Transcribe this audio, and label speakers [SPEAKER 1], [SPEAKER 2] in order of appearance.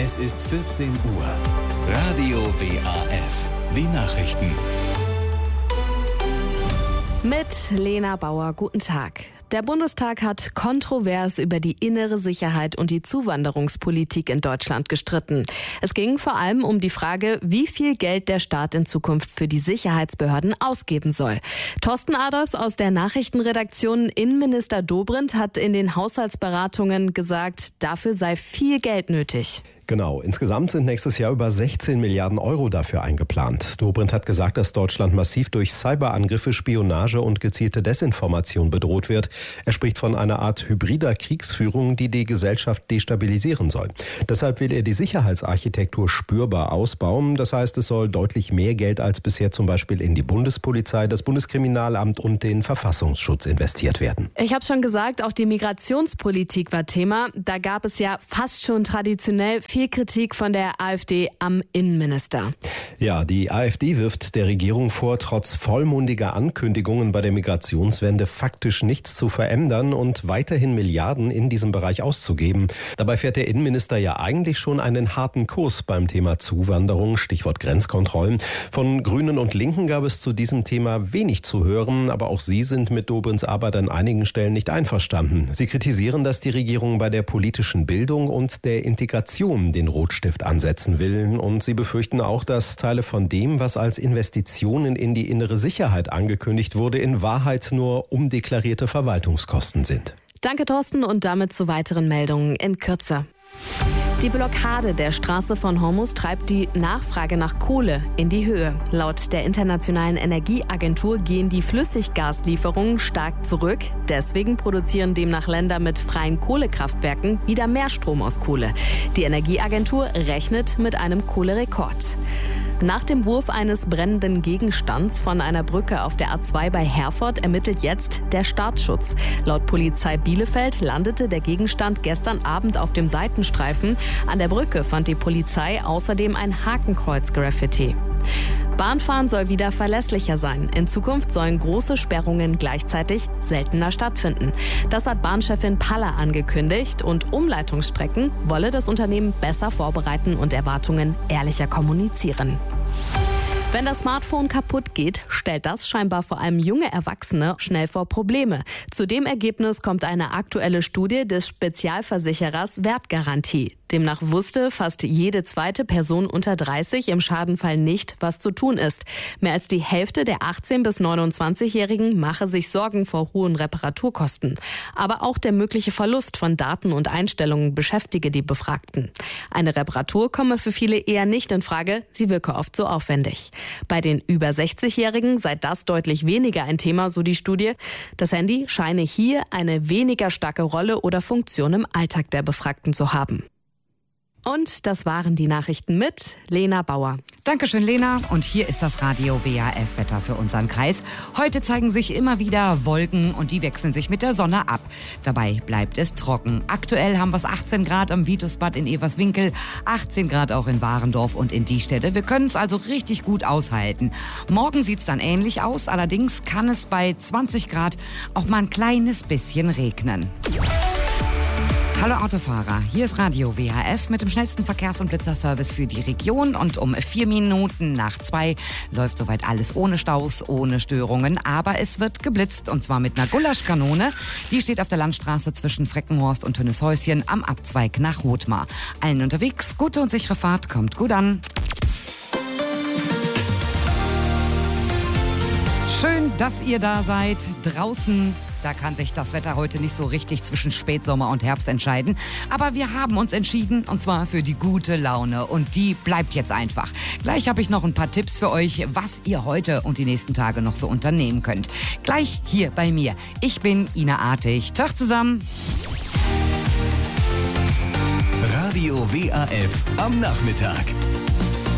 [SPEAKER 1] Es ist 14 Uhr. Radio WAF. Die Nachrichten.
[SPEAKER 2] Mit Lena Bauer, guten Tag. Der Bundestag hat kontrovers über die innere Sicherheit und die Zuwanderungspolitik in Deutschland gestritten. Es ging vor allem um die Frage, wie viel Geld der Staat in Zukunft für die Sicherheitsbehörden ausgeben soll. Thorsten Adolfs aus der Nachrichtenredaktion, Innenminister Dobrindt hat in den Haushaltsberatungen gesagt, dafür sei viel Geld nötig.
[SPEAKER 3] Genau, insgesamt sind nächstes Jahr über 16 Milliarden Euro dafür eingeplant. Dobrindt hat gesagt, dass Deutschland massiv durch Cyberangriffe, Spionage und gezielte Desinformation bedroht wird. Er spricht von einer Art hybrider Kriegsführung, die die Gesellschaft destabilisieren soll. Deshalb will er die Sicherheitsarchitektur spürbar ausbauen. Das heißt, es soll deutlich mehr Geld als bisher zum Beispiel in die Bundespolizei, das Bundeskriminalamt und den Verfassungsschutz investiert werden.
[SPEAKER 2] Ich habe schon gesagt, auch die Migrationspolitik war Thema. Da gab es ja fast schon traditionell viel Kritik von der AfD am Innenminister.
[SPEAKER 3] Ja, die AfD wirft der Regierung vor, trotz vollmundiger Ankündigungen bei der Migrationswende faktisch nichts zu verändern und weiterhin Milliarden in diesem Bereich auszugeben. Dabei fährt der Innenminister ja eigentlich schon einen harten Kurs beim Thema Zuwanderung, Stichwort Grenzkontrollen. Von Grünen und Linken gab es zu diesem Thema wenig zu hören, aber auch sie sind mit Dobrindts Arbeit an einigen Stellen nicht einverstanden. Sie kritisieren, dass die Regierung bei der politischen Bildung und der Integration den Rotstift ansetzen will. Und sie befürchten auch, dass Teile von dem, was als Investitionen in die innere Sicherheit angekündigt wurde, in Wahrheit nur umdeklarierte Verwaltungskosten sind.
[SPEAKER 2] Danke, Thorsten, und damit zu weiteren Meldungen in Kürze. Die Blockade der Straße von Hormuz treibt die Nachfrage nach Kohle in die Höhe. Laut der Internationalen Energieagentur gehen die Flüssiggaslieferungen stark zurück. Deswegen produzieren demnach Länder mit freien Kohlekraftwerken wieder mehr Strom aus Kohle. Die Energieagentur rechnet mit einem Kohlerekord. Nach dem Wurf eines brennenden Gegenstands von einer Brücke auf der A2 bei Herford ermittelt jetzt der Staatsschutz. Laut Polizei Bielefeld landete der Gegenstand gestern Abend auf dem Seitenstreifen. An der Brücke fand die Polizei außerdem ein Hakenkreuz-Graffiti. Bahnfahren soll wieder verlässlicher sein. In Zukunft sollen große Sperrungen gleichzeitig seltener stattfinden. Das hat Bahnchefin Paller angekündigt und Umleitungsstrecken wolle das Unternehmen besser vorbereiten und Erwartungen ehrlicher kommunizieren. Wenn das Smartphone kaputt geht, stellt das scheinbar vor allem junge Erwachsene schnell vor Probleme. Zu dem Ergebnis kommt eine aktuelle Studie des Spezialversicherers Wertgarantie. Demnach wusste fast jede zweite Person unter 30 im Schadenfall nicht, was zu tun ist. Mehr als die Hälfte der 18- bis 29-Jährigen mache sich Sorgen vor hohen Reparaturkosten. Aber auch der mögliche Verlust von Daten und Einstellungen beschäftige die Befragten. Eine Reparatur komme für viele eher nicht in Frage, sie wirke oft so aufwendig. Bei den über 60-Jährigen sei das deutlich weniger ein Thema, so die Studie. Das Handy scheine hier eine weniger starke Rolle oder Funktion im Alltag der Befragten zu haben. Und das waren die Nachrichten mit Lena Bauer.
[SPEAKER 4] Dankeschön, Lena. Und hier ist das Radio WAF-Wetter für unseren Kreis. Heute zeigen sich immer wieder Wolken und die wechseln sich mit der Sonne ab. Dabei bleibt es trocken. Aktuell haben wir es 18 Grad am Vitusbad in Everswinkel, 18 Grad auch in Warendorf und in Diestätte. Wir können es also richtig gut aushalten. Morgen sieht es dann ähnlich aus. Allerdings kann es bei 20 Grad auch mal ein kleines bisschen regnen. Hallo Autofahrer, hier ist Radio WAF mit dem schnellsten Verkehrs- und Blitzerservice für die Region und um 4 Minuten nach 2 läuft soweit alles ohne Staus, ohne Störungen, aber es wird geblitzt und zwar mit einer Gulaschkanone. Die steht auf der Landstraße zwischen Freckenhorst und Tönishäuschen am Abzweig nach Rothmar. Allen unterwegs, gute und sichere Fahrt, kommt gut an. Schön, dass ihr da seid. Draußen, da kann sich das Wetter heute nicht so richtig zwischen Spätsommer und Herbst entscheiden. Aber wir haben uns entschieden, und zwar für die gute Laune. Und die bleibt jetzt einfach. Gleich habe ich noch ein paar Tipps für euch, was ihr heute und die nächsten Tage noch so unternehmen könnt. Gleich hier bei mir. Ich bin Ina Artig. Tag zusammen.
[SPEAKER 1] Radio WAF am Nachmittag.